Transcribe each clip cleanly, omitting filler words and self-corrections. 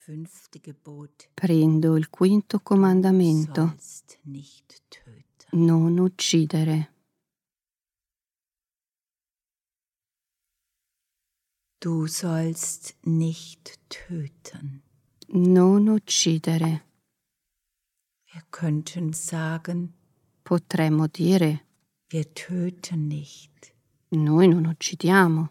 Prendo il quinto comandamento: non uccidere. Du sollst nicht töten. Non uccidere. Wir könnten sagen, Potremmo dire: wir töten nicht. noi non uccidiamo.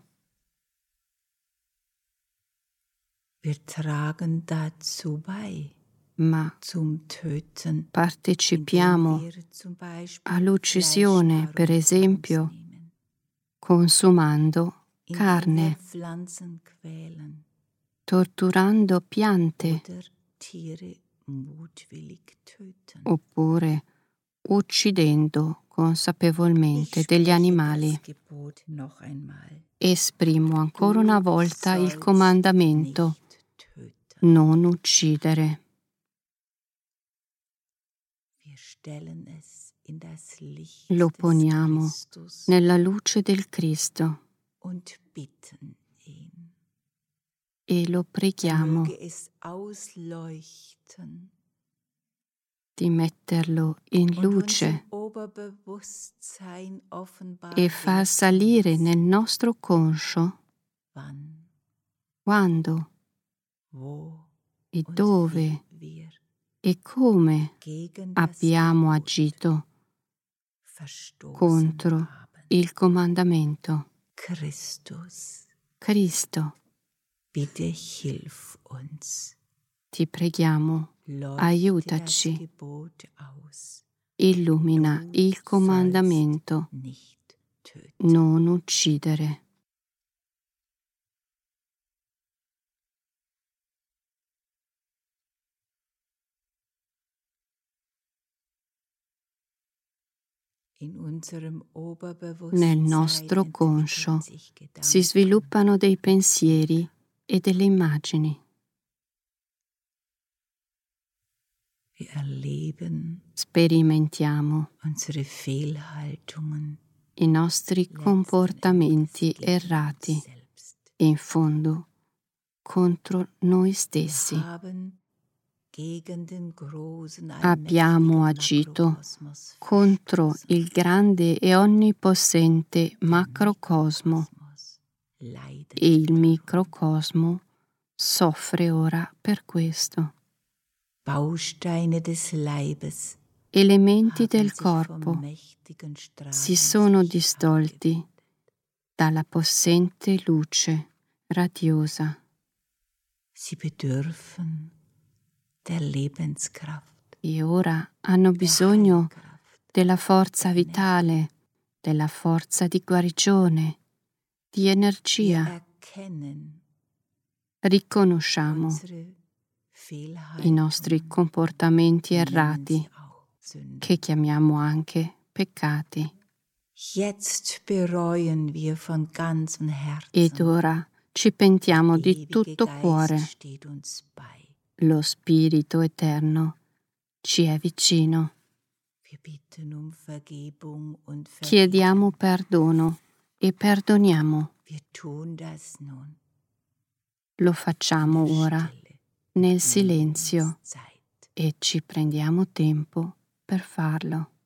Wir tragen dazu bei, Ma zum Töten, partecipiamo indem wir zum Beispiel all'uccisione, per Fleischnahrung esempio, zu uns nehmen, consumando indem wir carne, Pflanzen quälen torturando piante, oder Tiere mutwillig töten. oppure uccidendo consapevolmente Ich degli spreche animali. das Gebot noch einmal. Esprimo ancora una volta il sollst comandamento: nicht töten. non uccidere. Wir stellen es in das Licht Lo des poniamo Christus nella luce del Cristo und bitten ihn. e lo preghiamo Möge es ausleuchten di metterlo in und uns im luce Oberbewusstsein offenbar e far werden salire nel lassen, nostro conscio wann, quando wo e und dove wie wir e come gegen das abbiamo Gebot agito verstoßen contro haben. il comandamento. Christus, Cristo, bitte hilf uns. ti preghiamo, Leuchte aiutaci, das Gebot aus. illumina Du il comandamento: sollst nicht töten. non uccidere. In unserem Nel Oberbewusstsein nostro entwickeln conscio sich si Gedanken. sviluppano dei pensieri e delle immagini. Wir erleben Sperimentiamo unsere Fehlhaltungen i nostri letzten comportamenti Endes gegen uns errati, selbst. in fondo contro noi Wir stessi. haben gegen den großen, Abbiamo allmächtigen agito Makrokosmos contro verstoßen. il grande e onnipotente macrocosmo Mikrokosmos leidet e il darum. microcosmo soffre ora per questo. Bausteine des Leibes Elementi haben del sich vom corpo mächtigen si Strahlen sono sich distolti abgewendet. dalla possente luce radiosa. Sie bedürfen der Lebenskraft, E ora hanno der bisogno Heilkraft, della forza der Energie. vitale, della forza di guarigione, di Wir energia. erkennen Riconosciamo unsere i nostri Fehlhaltungen, comportamenti wir nennen sie errati, auch Sünden. che chiamiamo anche peccati. Jetzt bereuen wir von ganzem Ed Herzen. ora ci pentiamo Der di ewige tutto Geist cuore. steht uns bei. Lo Spirito Eterno ci è vicino. Wir bitten um Vergebung und Chiediamo vergeben. perdono e perdoniamo. Wir tun das nun Lo in facciamo der ora Stille. nel Nehmen uns silenzio Zeit. e ci prendiamo tempo per farlo.